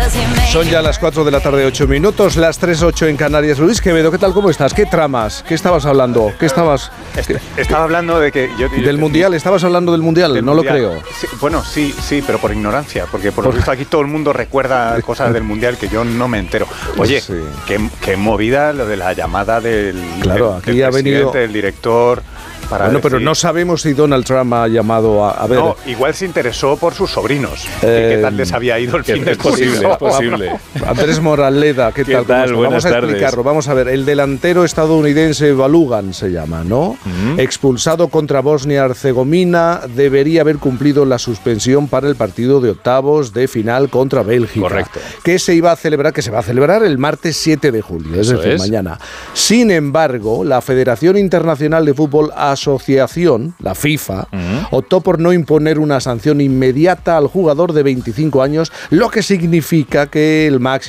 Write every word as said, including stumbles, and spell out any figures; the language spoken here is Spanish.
Son ya las cuatro de la tarde, ocho minutos, las tres, ocho en Canarias. Luis Quevedo, ¿qué tal? ¿Cómo estás? ¿Qué tramas? ¿Qué estabas hablando? ¿Qué estabas...? Est- estaba hablando de que... Yo, yo, ¿Del Mundial? ¿Estabas hablando del Mundial? del No mundial. lo creo. Sí, bueno, sí, sí, pero por ignorancia, porque por lo visto aquí todo el mundo recuerda cosas del Mundial que yo no me entero. Oye, Sí. qué, qué movida lo de la llamada del, Claro, del, aquí del ha venido- presidente, del director... Para Bueno, pero decir- no sabemos si Donald Trump ha llamado a... A ver... No, igual se interesó por sus sobrinos. Eh, ¿Qué tal les había ido el fin de Es posible, curso? es posible. Andrés Moraleda, ¿qué, ¿Qué tal? ¿Cómo tal? está? Buenas Vamos a tardes. explicarlo. Vamos a ver, el delantero estadounidense Balogun se llama, ¿no? Mm. Expulsado contra Bosnia-Herzegovina, debería haber cumplido la suspensión para el partido de octavos de final contra Bélgica. Correcto. Que se iba a celebrar, que se va a celebrar el martes siete de julio, es Eso decir, es. mañana. Sin embargo, la Federación Internacional de Fútbol Asociación, la FIFA, Mm. optó por no imponer una sanción inmediata al jugador de veinticinco años, lo que significa que el máximo